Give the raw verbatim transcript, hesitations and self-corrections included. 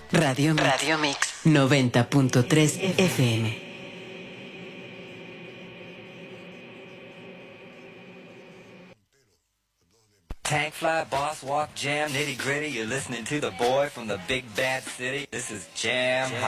Radio Mix, Radio Mix noventa punto tres F M. Tank fly, boss walk, jam, nitty gritty. You're listening to the boy from the big bad city. This is Jam.